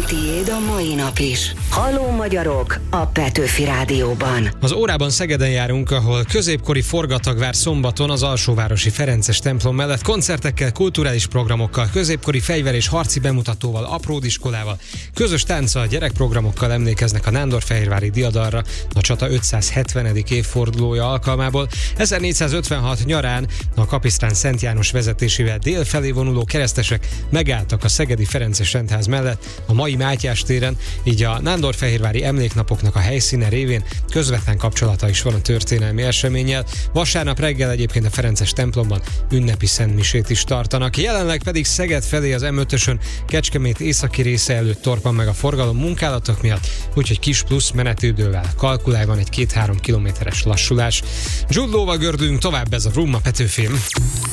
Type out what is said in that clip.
tiéd a mai nap is. Halló magyarok a Petőfi Rádióban. Az órában Szegeden járunk, ahol középkori forgatag vár szombaton az alsóvárosi Ferences templom mellett koncertekkel, kulturális programokkal, középkori fegyver- és harci bemutatóval, apródiskolával, közös tánccal, gyerekprogramokkal emlékeznek a nándorfehérvári diadalra a csata 570. évfordulója alkalmából. 1456 nyarán a Kapisztrán Szent János vezetésével délfelé vonuló keresztesek megálltak a szegedi Ferences rendház mellett a mai Mátyás téren, így a nándorfehérvári emléknapoknak a helyszíne révén közvetlen kapcsolata is van a történelmi eseménnyel. Vasárnap reggel egyébként a Ferences templomban ünnepi szentmisét is tartanak. Jelenleg pedig Szeged felé az M5-ösön Kecskemét északi része előtt torpan meg a forgalom munkálatok miatt, úgyhogy kis plusz menetidővel kalkulálj, van egy 2-3 kilométeres lassulás. Jude Law-val gördülünk tovább, ez a Vroom a Petőfin.